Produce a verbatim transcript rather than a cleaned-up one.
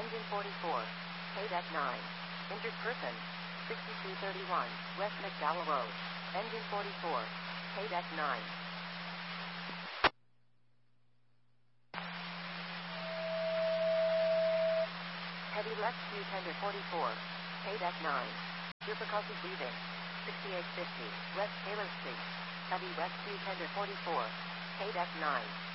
Engine forty-four. K deck nine. Injured person. sixty-two thirty-one, West McDowell Road. Engine forty-four. K deck nine. Heavy left Q tender forty-four. K deck nine. Difficulty breathing. sixty-eight fifty, West Taylor Street. Heavy west Q tender forty-four. K deck nine.